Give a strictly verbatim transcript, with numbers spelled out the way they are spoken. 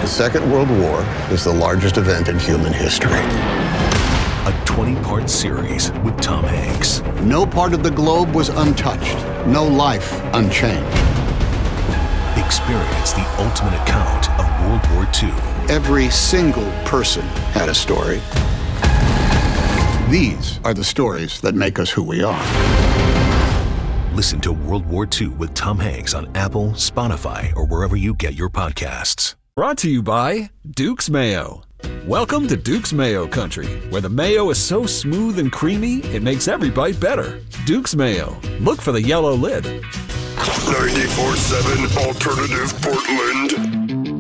The Second World War is the largest event in human history. A twenty-part series with Tom Hanks. No part of the globe was untouched. No life unchanged. Experience the ultimate account of World War Two. Every single person had a story. These are the stories that make us who we are. Listen to World War Two with Tom Hanks on Apple, Spotify, or wherever you get your podcasts. Brought to you by Duke's Mayo. Welcome to Duke's Mayo Country, where the mayo is so smooth and creamy, it makes every bite better. Duke's Mayo. Look for the yellow lid. ninety-four seven Alternative Portland.